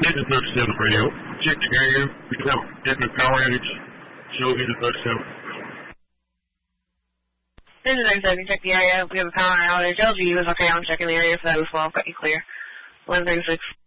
Engine 37 radio. Check the area. We do have a definite power outage. Show Engine 37. Engine 37, check the area. We have a power outage. LG is okay. I'm checking the area for that as well. Got you clear. 136.